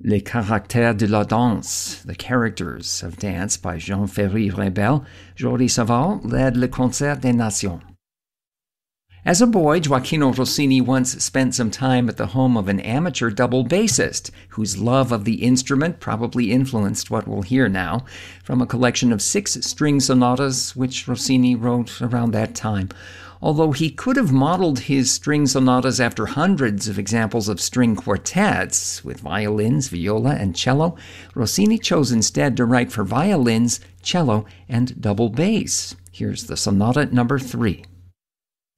Les caractères de la danse, The Characters of Dance by Jean Ferry-Rebel, Jordi Savall led Le Concert des Nations. As a boy, Gioachino Rossini once spent some time at the home of an amateur double bassist, whose love of the instrument probably influenced what we'll hear now, from a collection of 6 string sonatas which Rossini wrote around that time. Although he could have modeled his string sonatas after hundreds of examples of string quartets, with violins, viola, and cello, Rossini chose instead to write for violins, cello, and double bass. Here's the Sonata number 3.